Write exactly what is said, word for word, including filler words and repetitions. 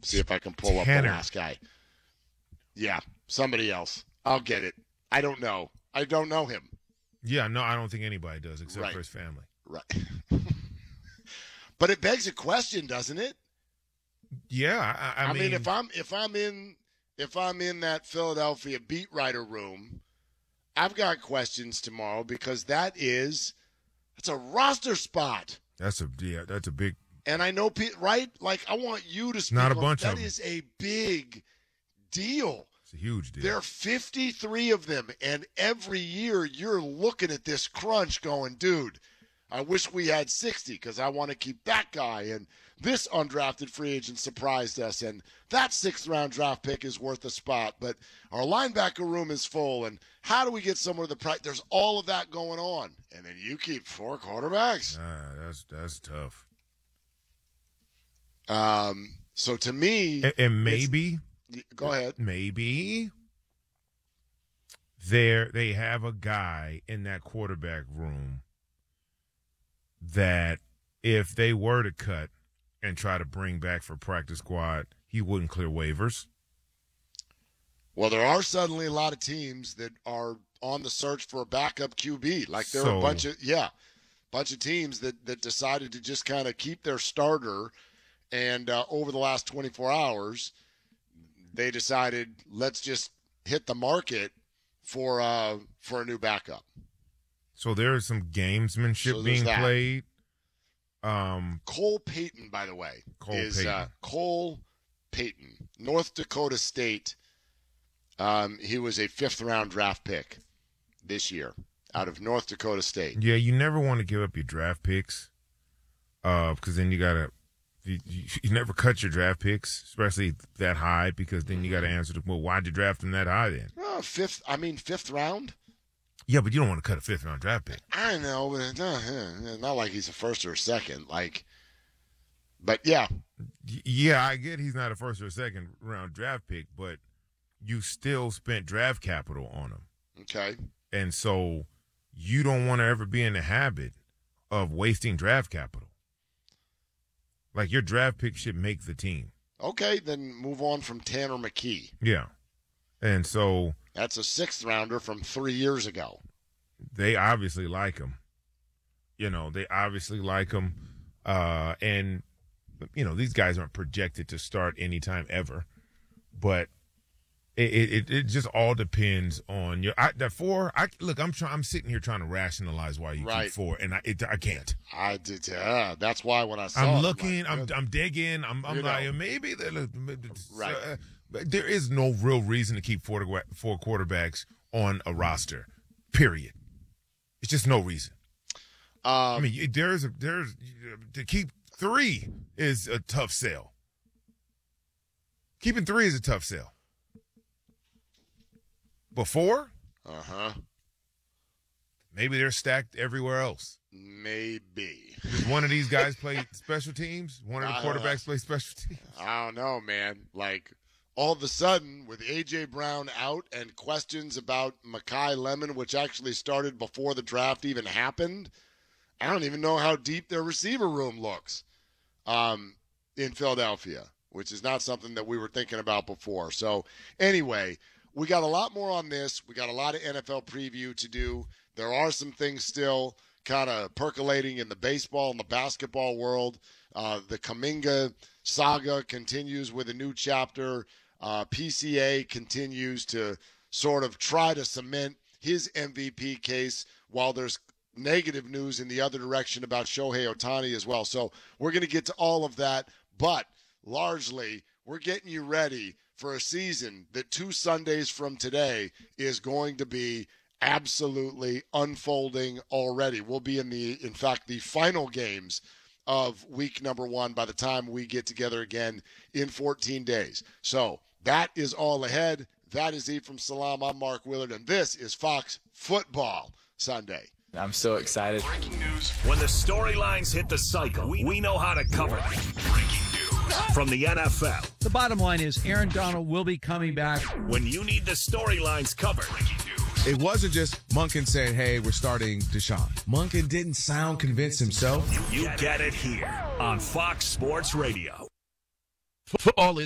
see if I can pull up Tanner. the last guy. Yeah, somebody else. I'll get it. I don't know. I don't know him. Yeah, no, I don't think anybody does except Right. for his family. Right. But it begs a question, doesn't it? Yeah, I, I, I mean, mean, if I'm if I'm in if I'm in that Philadelphia beat writer room, I've got questions tomorrow because that is that's a roster spot. that's a yeah, that's a big. And I know, Pete, right? Like, I want you to speak Not a on bunch that. of them. Is a big deal. It's a huge deal. There are fifty-three of them, and every year you're looking at this crunch going, dude, I wish we had sixty because I want to keep that guy, and this undrafted free agent surprised us, and that sixth-round draft pick is worth a spot, but our linebacker room is full, and how do we get somewhere to the price? There's all of that going on, and then you keep four quarterbacks. Ah, that's that's tough. Um, so to me, And, and maybe, go ahead. maybe there they have a guy in that quarterback room that if they were to cut and try to bring back for practice squad, he wouldn't clear waivers. Well, there are suddenly a lot of teams that are on the search for a backup Q B. Like there are So- a bunch of yeah, bunch of teams that that decided to just kind of keep their starter, and uh, over the last twenty-four hours, they decided let's just hit the market for uh for a new backup. So there's some gamesmanship So there's being that. played. Um, Cole Payton, by the way, Cole is Payton. Uh, Cole Payton, North Dakota State. Um, he was a fifth round draft pick this year out of North Dakota State. yeah, you never want to give up your draft picks, uh, because then you gotta you, you, you never cut your draft picks, especially that high, because then you got to answer the well, why'd you draft them that high then? Oh, fifth, I mean fifth round. Yeah, but you don't want to cut a fifth round draft pick. I know, but it's not, eh, not like he's a first or a second. Like, but yeah, Y- Yeah, I get he's not a first or second round draft pick, but you still spent draft capital on him. okay. And so you don't want to ever be in the habit of wasting draft capital. Like your draft pick should make the team. Okay, then move on from Tanner McKee. Yeah. And so That's a sixth rounder from three years ago. they obviously like him. You know, they obviously like him. Uh, and, you know, these guys aren't projected to start anytime ever. But it it, it just all depends on your I, that four. I look. I'm trying. I'm sitting here trying to rationalize why you Right. keep four, and I it, I can't. I did. Uh, that's why when I saw, I'm it, looking. like, I'm good. I'm digging. I'm I'm You like know. maybe they're Right. Uh, but there is no real reason to keep four four quarterbacks on a roster. Period. It's just no reason. I Um, mean, you- there's a, there's to keep three is a tough sell. Keeping three is a tough sell. But four, uh huh. maybe they're stacked everywhere else. Maybe. Does one of these guys play special teams? One of the I don't know. quarterbacks play special teams? I don't know, man. Like, all of a sudden, with A J. Brown out and questions about Mekhi Lemon, which actually started before the draft even happened, I don't even know how deep their receiver room looks um, in Philadelphia, which is not something that we were thinking about before. So, anyway, we got a lot more on this. We got a lot of N F L preview to do. There are some things still kind of percolating in the baseball and the basketball world. Uh, the Kuminga saga continues with a new chapter. Uh, P C A continues to sort of try to cement his M V P case while there's negative news in the other direction about Shohei Ohtani as well. So we're going to get to all of that, but largely we're getting you ready for a season that two Sundays from today is going to be absolutely unfolding already. We'll be in the, in fact, the final games of week number one by the time we get together again in fourteen days. So that is all ahead. That is Ephraim Salam. I'm Mark Willard, and this is Fox Football Sunday. I'm so excited. When the storylines hit the cycle, we, we know how to cover them. From the N F L, The bottom line is Aaron Donald will be coming back. when you need the storylines covered, It wasn't just Monken saying, hey, we're starting Deshaun. Monken didn't sound convinced himself. you get it here on Fox Sports Radio. Football is